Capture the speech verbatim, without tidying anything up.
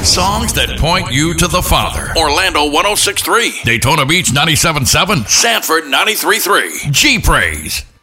Songs that point you to the Father. Orlando one oh six point three. Daytona Beach ninety-seven point seven. Sanford ninety-three point three. G-Praise.